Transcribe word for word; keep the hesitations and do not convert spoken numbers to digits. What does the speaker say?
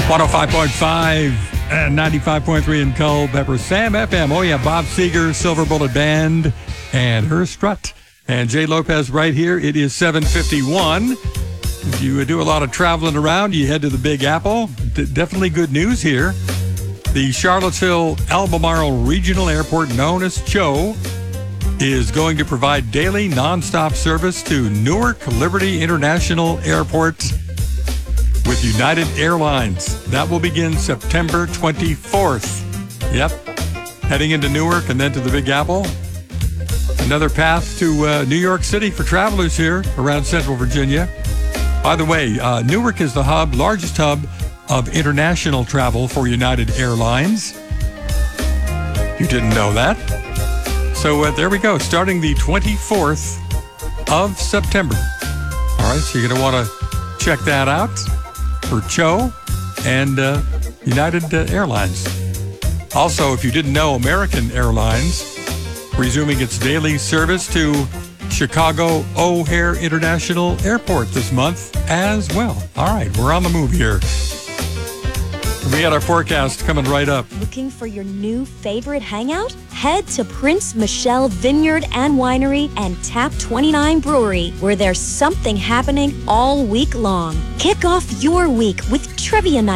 one oh five point five and ninety-five point three in Culpeper. Sam F M. Oh, yeah. Bob Seger, Silver Bullet Band, and her strut. And Jay Lopez right here. It is seven fifty-one. If you do a lot of traveling around, you head to the Big Apple. D- definitely good news here. The Charlottesville Albemarle Regional Airport, known as C H O, is going to provide daily nonstop service to Newark Liberty International Airport with United Airlines. That will begin September twenty-fourth. Yep. Heading into Newark and then to the Big Apple. Another path to uh, New York City for travelers here around Central Virginia. By the way, uh, Newark is the hub, largest hub of international travel for United Airlines. You didn't know that? So uh, there we go, starting the twenty-fourth of September. All right, so you're going to want to check that out for C H O and uh, United uh, Airlines. Also, if you didn't know, American Airlines resuming its daily service to Chicago O'Hare International Airport this month as well. All right, we're on the move here. We got our forecast coming right up. Looking for your new favorite hangout? Head to Prince Michelle Vineyard and Winery and Tap twenty-nine Brewery, where there's something happening all week long. Kick off your week with trivia night